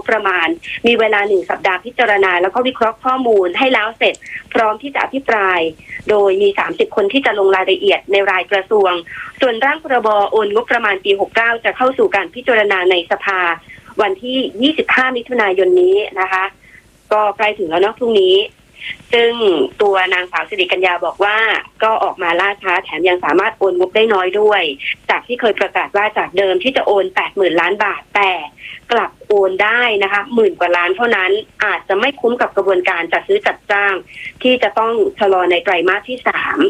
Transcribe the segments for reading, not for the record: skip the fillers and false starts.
ประมาณมีเวลา1 สัปดาห์พิจารณาแล้วก็วิเคราะห์ข้อมูลให้แล้วเสร็จพร้อมที่จะอภิปรายโดยมี30 คนที่จะลงรายละเอียดในรายกระทรวงส่วนร่างพรบโอนงบประมาณปี69จะเข้าสู่การพิจารณาในสภาวันที่25 มิถุนายนนี้นะคะก็ใกล้ถึงแล้วเนาะพรุ่งนี้ซึ่งตัวนางสาวสิริกัญญาบอกว่าก็ออกมาล่าช้าแถมยังสามารถโอนงบได้น้อยด้วยจากที่เคยประกาศว่าจากเดิมที่จะโอน 80,000 ล้านบาทแต่กลับโอนได้นะคะ10,000 กว่าล้านเท่านั้นอาจจะไม่คุ้มกับกระบวนการจัดซื้อจัดจ้างที่จะต้องชะลอในไตรมาสที่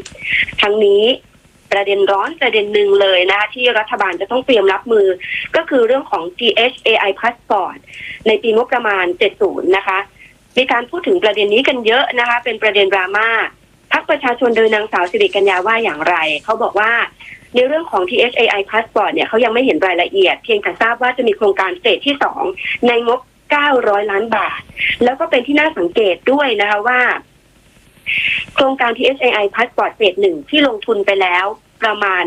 3ทั้งนี้ประเด็นร้อนประเด็นหนึ่งเลยนะคะที่รัฐบาลจะต้องเตรียมรับมือก็คือเรื่องของ THAI Passport ในปีงบประมาณ70นะคะมีการพูดถึงประเด็นนี้กันเยอะนะคะเป็นประเด็นดราม่าพรรคประชาชนโดยนางสาวสิริกัญญาว่าอย่างไรเขาบอกว่าในเรื่องของ THAI Passport เนี่ยเขายังไม่เห็นรายละเอียดเพียงแต่ทราบว่าจะมีโครงการเฟสที่2ในงบ900 ล้านบาทแล้วก็เป็นที่น่าสังเกตด้วยนะคะว่าโครงการ THAI Passport เฟส1ที่ลงทุนไปแล้วประมาณ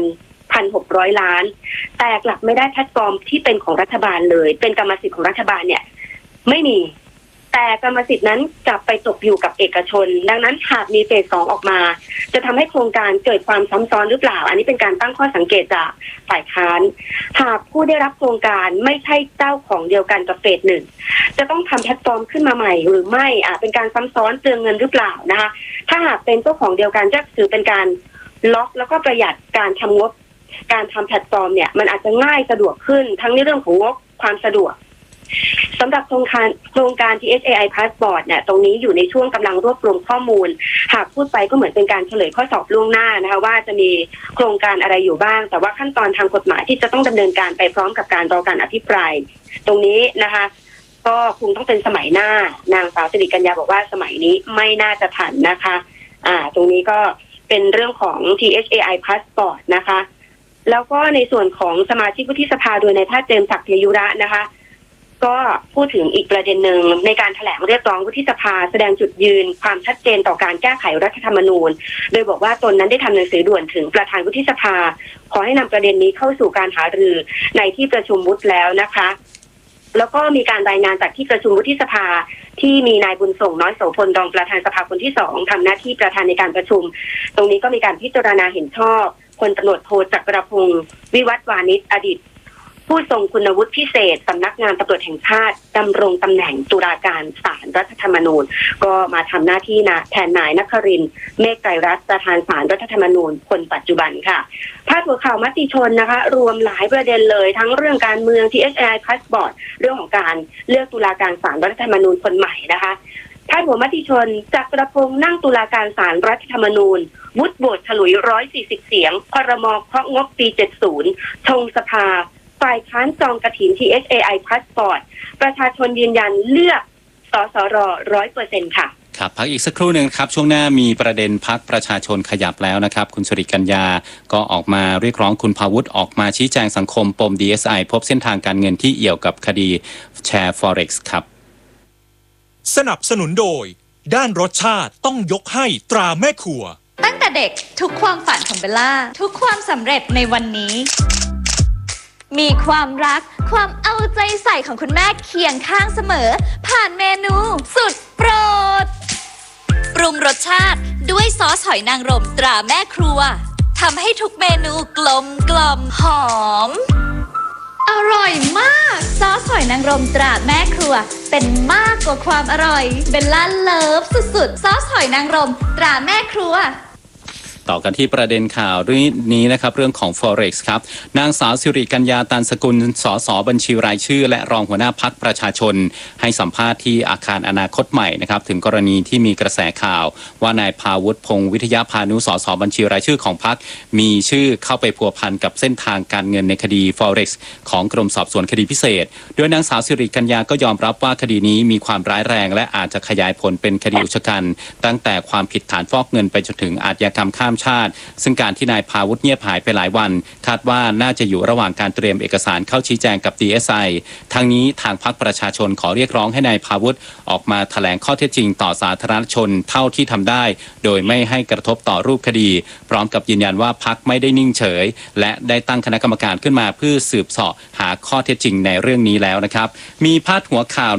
1,600 ล้านแต่กลับไม่ได้แพลตฟอร์มที่เป็นของรัฐบาลเลยเป็นกรรมสิทธิ์ของรัฐบาลเนี่ยไม่มีแต่กรรมสิทธิ์นั้นกลับไปตกอยู่กับเอกชนดังนั้นหากมีเฟส2ออกมาจะทำให้โครงการเกิดความซ้ำซ้อนหรือเปล่าอันนี้เป็นการตั้งข้อสังเกตจากฝ่ายค้านหากผู้ได้รับโครงการไม่ใช่เจ้าของเดียวกันกับเฟส1จะต้องทำแพลตฟอร์มขึ้นมาใหม่หรือไม่เป็นการซ้ำซ้อนเปลืองเงินหรือเปล่านะคะถ้าหากเป็นเจ้าของเดียวกันจะถือเป็นการล็อกแล้วก็ประหยัดการทำงบการทำแพลตฟอร์มเนี่ยมันอาจจะง่ายสะดวกขึ้นทั้งในเรื่องของงบความสะดวกสำหรับโครงการ THAI Passport เนี่ยตรงนี้อยู่ในช่วงกำลังรวบรวมข้อมูลหากพูดไปก็เหมือนเป็นการเฉลยข้อสอบล่วงหน้านะคะว่าจะมีโครงการอะไรอยู่บ้างแต่ว่าขั้นตอนทางกฎหมายที่จะต้องดำเนินการไปพร้อมกับการรอการอภิปรายตรงนี้นะคะก็คงต้องเป็นสมัยหน้านางสาวสิริกัญญาบอกว่าสมัยนี้ไม่น่าจะทันนะคะตรงนี้ก็เป็นเรื่องของ THAI Passport นะคะแล้วก็ในส่วนของสมาชิกวุฒิสภาโดยนายแพทย์เจมส์ศักดิ์ เทยุระนะคะก็พูดถึงอีกประเด็นหนึ่งในการแถลงเรียกร้องวุฒิสภาแสดงจุดยืนความชัดเจนต่อการแก้ไขรัฐธรรมนูญโดยบอกว่าตนนั้นได้ทำหนังสือด่วนถึงประธานวุฒิสภาขอให้นำประเด็นนี้เข้าสู่การหารือในที่ประชุมวุฒิแล้วนะคะแล้วก็มีการรายงานจากที่ประชุมวุฒิสภาที่มีนายบุญส่งน้อยโสพลรองประธานสภาคนที่2ทำหน้าที่ประธานในการประชุมตรงนี้ก็มีการพิจารณาเห็นชอบพลตำรวจโทจักรพงศ์วิวัฒน์วานิชอดีตผู้ทรงคุณวุฒิพิเศษสำนักงานตำรวจแห่งชาติดำรงตำแหน่งตุลาการศาลรัฐธรรมนูญก็มาทำหน้าที่แทนนายนครินทร์เมฆไตรรัตน์ประธานศาลรัฐธรรมนูญคนปัจจุบันค่ะพาดหัวข่าวมติชนนะคะรวมหลายประเด็นเลยทั้งเรื่องการเมือง THAI Passport เรื่องของการเลือกตุลาการศาลรัฐธรรมนูญคนใหม่นะคะพาดหัวมติชนจักรพงษ์นั่งตุลาการศาลรัฐธรรมนูญวุฒิโหวตฉลุย140เสียงครม.เคาะงบปี70ชงสภาฝ่ายค้านจองกฐิน THAI Passport ประชาชนยืนยันเลือกสสร 100% ค่ะครับพักอีกสักครู่หนึ่งครับช่วงหน้ามีประเด็นพรรคประชาชนขยับแล้วนะครับคุณสิริกัญญาก็ออกมาเรียกร้องคุณภาวุฒิออกมาชี้แจงสังคมปม DSI พบเส้นทางการเงินที่เอี่ยวกับคดีแชร์ Forex ครับสนับสนุนโดยด้านรสชาติต้องยกให้ตราแม่ครัวตั้งแต่เด็กทุกความฝันของเบลล่าทุกความสำเร็จในวันนี้มีความรักความเอาใจใส่ของคุณแม่เคียงข้างเสมอผ่านเมนูสุดโปรดปรุงรสชาติด้วยซอสหอยนางรมตราแม่ครัวทำให้ทุกเมนูกลมกล่อมหอมอร่อยมากซอสหอยนางรมตราแม่ครัวเป็นมากกว่าความอร่อยเบลล่าเลิฟสุดๆซอสหอยนางรมตราแม่ครัวต่อกันที่ประเด็นข่าวเรื่องนี้นะครับเรื่องของ Forex ครับนางสาวสิริกัญญาตันสกุลสสบัญชีรายชื่อและรองหัวหน้าพรรคประชาชนให้สัมภาษณ์ที่อาคารอนาคตใหม่นะครับถึงกรณีที่มีกระแสข่าวว่านายภาวุฒิพงศ์วิทยาพานุสสบัญชีรายชื่อของพรรคมีชื่อเข้าไปพัวพันกับเส้นทางการเงินในคดี Forex ของกรมสอบสวนคดีพิเศษโดยนางสาวสิริกัญญาก็ยอมรับว่าคดีนี้มีความร้ายแรงและอาจจะขยายผลเป็นคดีอุกชะกันตั้งแต่ความผิดฐานฟอกเงินไปจนถึงอาชญากรรมข้ามชาติซึ่งการที่นายภาวุฒิเงียบหายไปหลายวันคาดว่าน่าจะอยู่ระหว่างการเตรียมเอกสารเข้าชี้แจงกับ DSI ทางนี้ทางพรรคประชาชนขอเรียกร้องให้นายภาวุฒิออกมาแถลงข้อเท็จจริงต่อสาธารณชนเท่าที่ทำได้โดยไม่ให้กระทบต่อรูปคดีพร้อมกับยืนยันว่าพรรคไม่ได้นิ่งเฉยและได้ตั้งคณะกรรมการขึ้นมาเพื่อสืบเสาะหาข้อเท็จจริงในเรื่องนี้แล้วนะครับมีพาดหัวข่าว